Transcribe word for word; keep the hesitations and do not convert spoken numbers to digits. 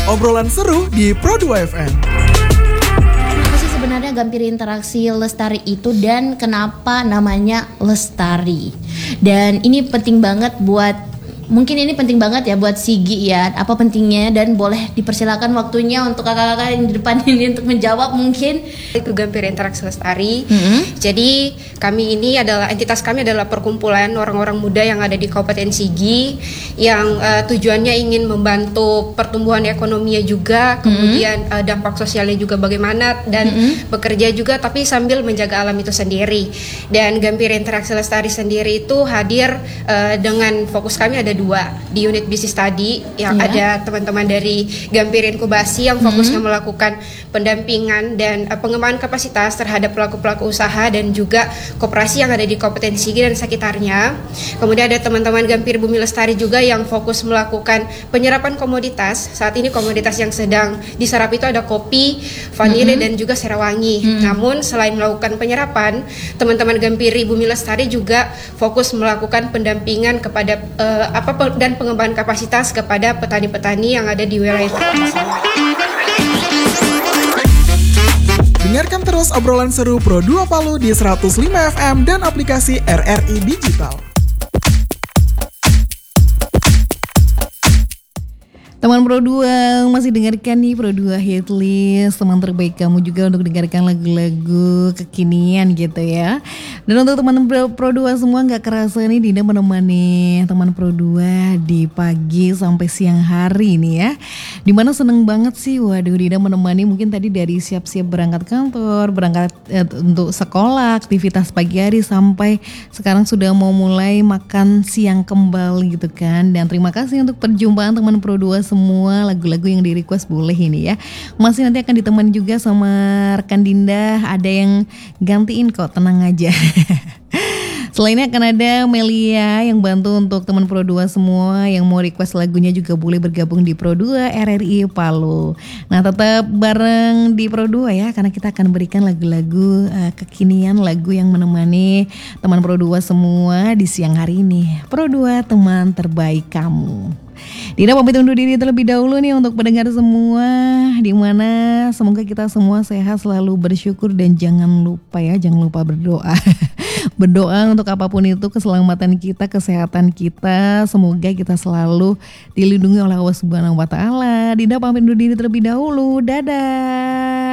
obrolan seru di Pro dua F M. Apa sih sebenarnya Gampir Interaksi Lestari itu dan kenapa namanya Lestari? Dan ini penting banget buat Mungkin ini penting banget ya buat Sigi ya. Apa pentingnya, dan boleh dipersilakan waktunya untuk kakak-kakak yang di depan ini untuk menjawab mungkin. Itu Gampir Interaksi Lestari. Mm-hmm. Jadi kami ini adalah entitas kami adalah perkumpulan orang-orang muda yang ada di Kabupaten Sigi yang uh, tujuannya ingin membantu pertumbuhan ekonominya juga, kemudian uh, dampak sosialnya juga bagaimana, dan mm-hmm. bekerja juga tapi sambil menjaga alam itu sendiri. Dan Gampir Interaksi Lestari sendiri itu hadir uh, dengan fokus kami ada dua di unit bisnis tadi yang yeah. ada teman-teman dari Gampir Inkubasi yang fokusnya mm-hmm. melakukan pendampingan dan uh, pengembangan kapasitas terhadap pelaku-pelaku usaha dan juga koperasi yang ada di Kabupaten Sigi dan sekitarnya. Kemudian ada teman-teman Gampir Bumi Lestari juga yang fokus melakukan penyerapan komoditas. Saat ini komoditas yang sedang diserap itu ada kopi, vanili mm-hmm. dan juga serawangi. Mm-hmm. Namun selain melakukan penyerapan, teman-teman Gampir Bumi Lestari juga fokus melakukan pendampingan kepada uh, apa dan pengembangan kapasitas kepada petani-petani yang ada di wilayah tersebut. Dengarkan terus obrolan seru Pro dua Palu di seratus lima F M dan aplikasi R R I Digital. Teman Pro dua masih dengarkan nih Pro dua Hitlist, teman terbaik kamu juga untuk dengarkan lagu-lagu kekinian gitu ya. Dan untuk teman Pro dua semua gak kerasa nih Dinda menemani teman Pro dua di pagi sampai siang hari nih ya. Dimana seneng banget sih, waduh Dinda menemani mungkin tadi dari siap-siap berangkat kantor, berangkat eh, untuk sekolah, aktivitas pagi hari sampai sekarang sudah mau mulai makan siang kembali gitu kan. Dan terima kasih untuk perjumpaan teman Pro dua semua, lagu-lagu yang di request boleh ini ya. Masih nanti akan ditemani juga sama rekan Dinda, ada yang gantiin kok, tenang aja. Selainnya akan ada Melia yang bantu untuk teman Pro dua semua yang mau request lagunya juga boleh bergabung di Pro dua R R I Palu. Nah tetap bareng di Pro dua ya, karena kita akan berikan lagu-lagu uh, kekinian, lagu yang menemani teman Pro dua semua di siang hari ini. Pro dua teman terbaik kamu. Dina pamit undur diri terlebih dahulu nih untuk pendengar semua, di mana semoga kita semua sehat selalu, bersyukur dan jangan lupa ya, jangan lupa berdoa. Berdoa untuk apapun itu, keselamatan kita, kesehatan kita, semoga kita selalu dilindungi oleh Allah Subhanahu wa taala. Dina pamit undur diri terlebih dahulu. Dadah.